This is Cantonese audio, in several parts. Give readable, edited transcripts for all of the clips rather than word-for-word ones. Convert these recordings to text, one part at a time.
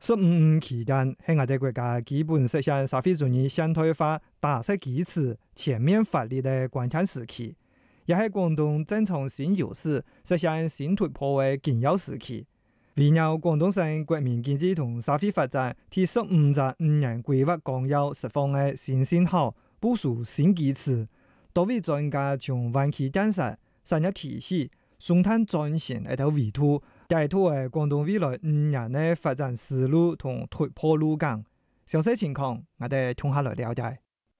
15期間係我哋國家基本實現社會主義現代化打實基礎、全面發力嘅關鍵時期，也係廣東增強新優勢、實現新突破嘅緊要時期。為了廣東省國民經濟同社會發展，第15個5年規劃綱要釋放嘅新信號、部署新基礎，多位專家從灣區建設、產業體系、生態轉型嚟到維圖，解讀嘅廣東未來5年嘅發展思路同突破路徑。詳細情況，我哋聽下來了解。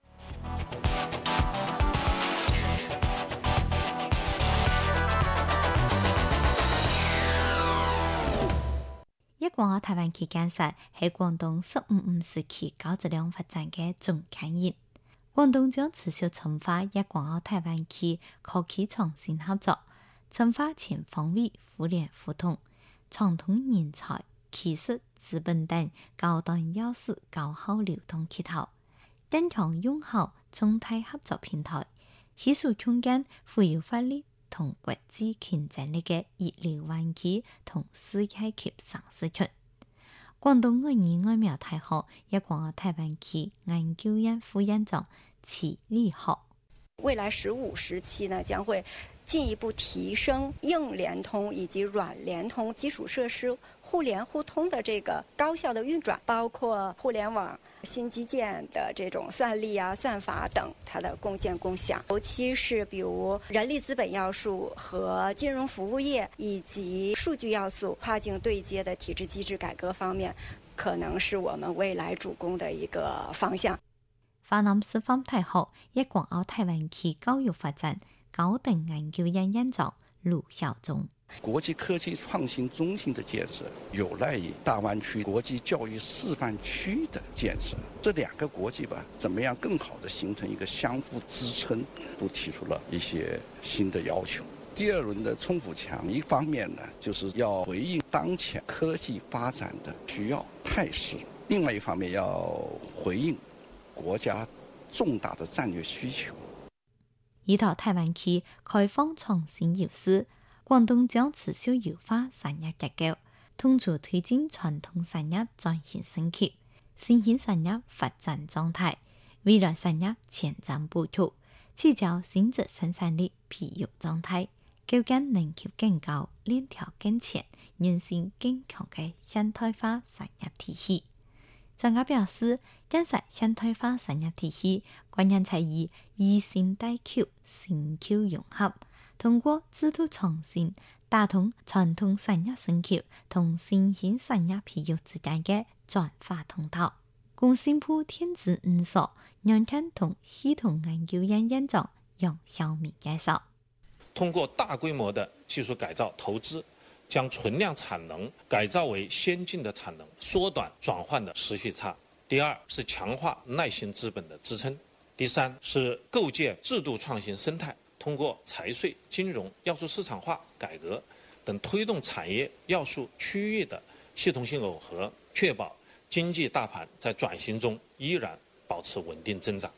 一廣台灣區建設係廣東15時期高質量發展嘅總牽引。廣東將持續深化一廣台灣區科技創新合作，深化全方位互聯互通，暢通人才、技術、資本等高端要素高效流通渠道，增強友好中泰合作平台，攜手創建富有活力同國際競爭力嘅一流灣區同世界級城市群。廣東愛語愛苗大學一廣台灣區研究院副院長齊立浩， 未來15時期呢，將會進一步提升硬聯通以及軟聯通基礎設施互聯互通的這個高效的運轉，包括互聯網新基建的這種算力啊、算法等，它的共建共享，尤其是比如人力資本要素和金融服務業以及數據要素跨境對接的體制機制改革方面，可能是我們未來主攻的一個方向。 華南師範大學一廣台灣區教育發展高等研究院院長盧曉忠， 國際科技創新中心的建設有賴於大灣區國際教育示範區的建設，這兩個國際吧，怎麼樣更好地形成一個相互支撐，都提出了一些新的要求。第二輪的衝補強，一方面呢，就是要回應當前科技發展的需要態勢，另外一方面要回應國家重大的戰略需求。 依託台灣區開放創新優勢，廣東將持續優化產業結構，同時推進傳統產業轉型升級，新興產業發展狀態，未來產業前瞻部署，聚焦新質生產力培育狀態，構建能級更高、鏈條更前、韌性更強嘅現代化產業體系。專家表示，建設現代化產業體系，關鍵在於以新帶舊、新舊融合，通過制度創新，打通傳統產業升級同新興產業培育之間嘅轉化通道。工信部電子五所軟件同系統研究院院長楊小明介紹， 通過大規模的技術改造投資，將存量產能改造為先進的產能，縮短轉換的時序差。第二是強化耐心資本的支撐。第三是構建制度創新生態，通過財稅、金融、要素市場化改革等推動產業要素區域的系統性耦合，確保經濟大盤在轉型中依然保持穩定增長。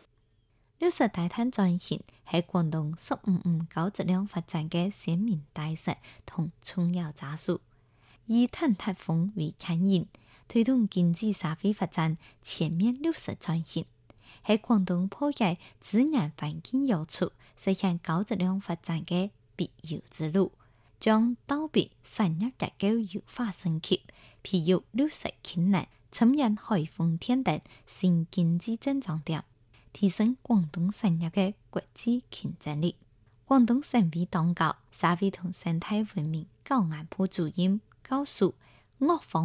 60大碳轉型係廣東15高質量發展嘅鮮明大勢同重要揸數，以碳達峰為牽引，推動經濟社會發展全面60轉型，係廣東破解自然環境要素，實現高質量發展嘅必由之路，將道別產業結構優化升級，培育60氫能、沉入海風電等新經濟增長點，提升廣東產業嘅國際競爭力。廣東省委當局社會同生態文明高安部主任告訴我方